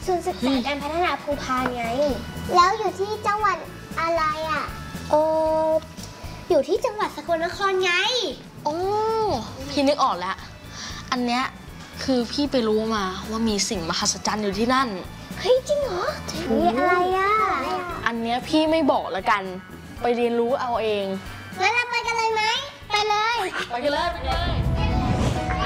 ศูนย์ศึกษาการพัฒนาภูพานไงแล้วอยู่ที่จังหวัดอะไรอ่ะอยู่ที่จังหวัดสกลนครไงโอ้พี่นึกออกแล้วอันเนี้ยคือพี่ไปรู้มาว่ามีสิ่งมหัศจรรย์อยู่ที่นั่นเฮ้ยจริงเหรอมีอะไรอ่ะอันเนี้ยพี่ไม่บอกแล้วกันไปเรียนรู้เอาเองงั้นเราไปกันเลยไหมไปเลยไปกันเลย